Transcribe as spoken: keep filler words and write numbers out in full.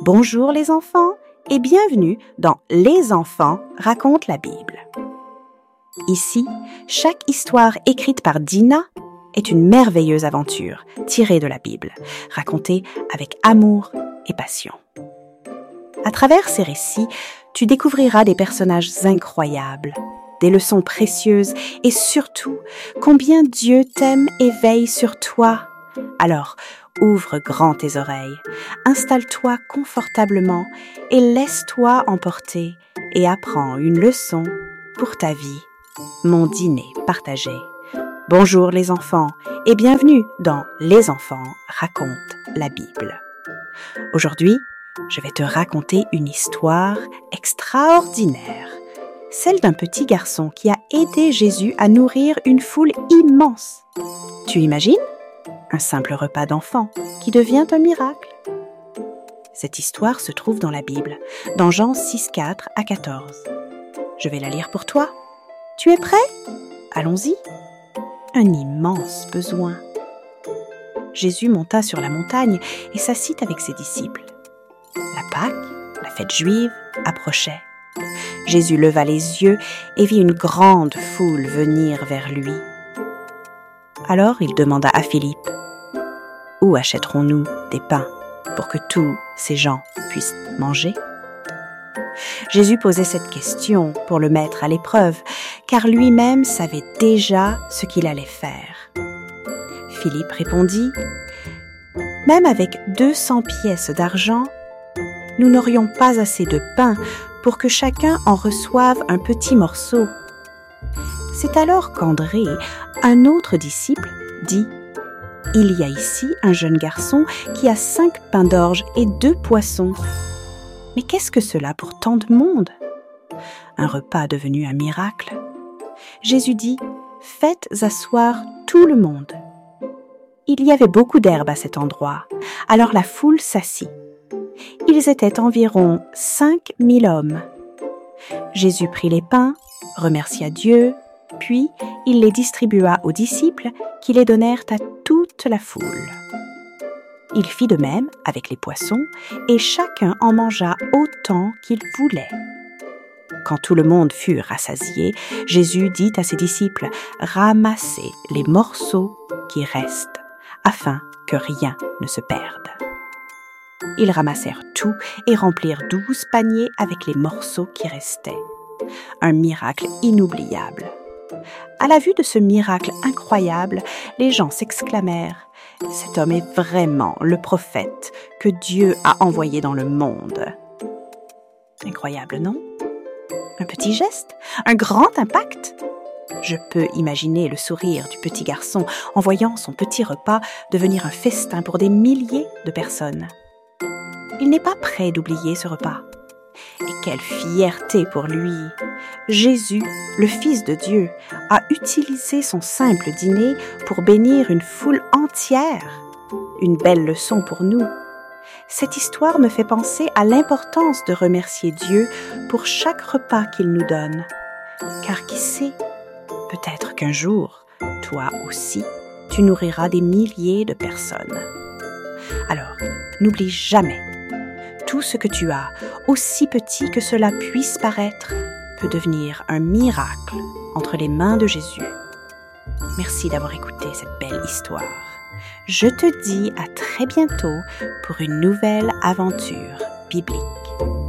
Bonjour les enfants et bienvenue dans Les enfants racontent la Bible. Ici, chaque histoire écrite par Dina est une merveilleuse aventure tirée de la Bible, racontée avec amour et passion. À travers ces récits, tu découvriras des personnages incroyables, des leçons précieuses et surtout combien Dieu t'aime et veille sur toi. Alors, ouvre grand tes oreilles, installe-toi confortablement et laisse-toi emporter et apprends une leçon pour ta vie. Mon dîner partagé. Bonjour les enfants et bienvenue dans Les enfants racontent la Bible. Aujourd'hui, je vais te raconter une histoire extraordinaire, celle d'un petit garçon qui a aidé Jésus à nourrir une foule immense. Tu imagines ? Un simple repas d'enfant qui devient un miracle. Cette histoire se trouve dans la Bible, dans Jean six, quatre à quatorze. Je vais la lire pour toi. Tu es prêt ? Allons-y. Un immense besoin. Jésus monta sur la montagne et s'assit avec ses disciples. La Pâque, la fête juive, approchait. Jésus leva les yeux et vit une grande foule venir vers lui. Alors il demanda à Philippe, « Où achèterons-nous des pains pour que tous ces gens puissent manger ?» Jésus posait cette question pour le mettre à l'épreuve, car lui-même savait déjà ce qu'il allait faire. Philippe répondit, « Même avec deux cents pièces d'argent, nous n'aurions pas assez de pain pour que chacun en reçoive un petit morceau. » C'est alors qu'André, un autre disciple, dit « Il y a ici un jeune garçon qui a cinq pains d'orge et deux poissons. Mais qu'est-ce que cela pour tant de monde ?» Un repas devenu un miracle. Jésus dit « Faites asseoir tout le monde. » Il y avait beaucoup d'herbe à cet endroit, alors la foule s'assit. Ils étaient environ cinq mille hommes. Jésus prit les pains, remercia Dieu, puis il les distribua aux disciples qui les donnèrent à toute la foule. Il fit de même avec les poissons et chacun en mangea autant qu'il voulait. Quand tout le monde fut rassasié, Jésus dit à ses disciples « Ramassez les morceaux qui restent, afin que rien ne se perde. » Ils ramassèrent tout et remplirent douze paniers avec les morceaux qui restaient. Un miracle inoubliable. À la vue de ce miracle incroyable, les gens s'exclamèrent « Cet homme est vraiment le prophète que Dieu a envoyé dans le monde. » Incroyable, non ? Un petit geste ? Un grand impact ? Je peux imaginer le sourire du petit garçon en voyant son petit repas devenir un festin pour des milliers de personnes. Il n'est pas prêt d'oublier ce repas. Et quelle fierté pour lui! Jésus, le Fils de Dieu, a utilisé son simple dîner pour bénir une foule entière. Une belle leçon pour nous. Cette histoire me fait penser à l'importance de remercier Dieu pour chaque repas qu'il nous donne. Car qui sait, peut-être qu'un jour, toi aussi, tu nourriras des milliers de personnes. Alors, n'oublie jamais, tout ce que tu as, aussi petit que cela puisse paraître, peut devenir un miracle entre les mains de Jésus. Merci d'avoir écouté cette belle histoire. Je te dis à très bientôt pour une nouvelle aventure biblique.